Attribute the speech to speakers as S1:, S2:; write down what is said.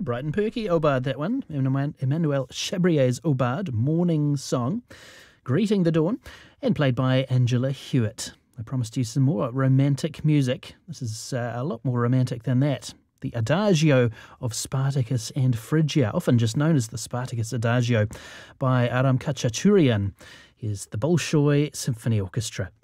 S1: Brighton Perky Aubade, that one. Emmanuel Chabrier's Aubade, Morning Song, Greeting the Dawn, and played by Angela Hewitt. I promised you some more romantic music. This is a lot more romantic than that. The Adagio of Spartacus and Phrygia, often just known as the Spartacus Adagio, by Aram Khachaturian. Here's the Bolshoi Symphony Orchestra.